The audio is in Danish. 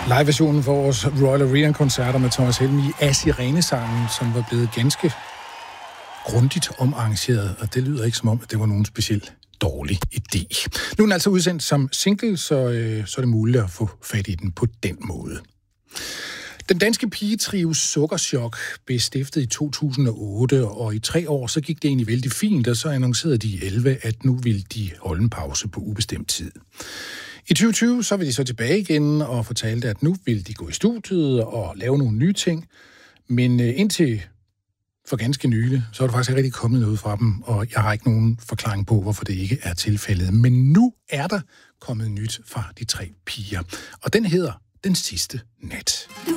Live-versionen for vores Royal Arena-koncerter med Thomas Helmig af Sirenesangen, som var blevet ganske grundigt omarrangeret, og det lyder ikke som om, at det var nogen speciel dårlig idé. Nu er den altså udsendt som single, så er det muligt at få fat i den på den måde. Den danske pigetrio Sukkerchok blev stiftet i 2008, og i 3 år så gik det egentlig vældig fint, og så annoncerede de i 11, at nu ville de holde en pause på ubestemt tid. I 2020 så vil de så tilbage igen og fortalte, at nu vil de gå i studiet og lave nogle nye ting, men indtil for ganske nylig, så er der faktisk ikke rigtig kommet noget fra dem, og jeg har ikke nogen forklaring på, hvorfor det ikke er tilfældet. Men nu er der kommet nyt fra de 3 piger, og den hedder Den Sidste Nat.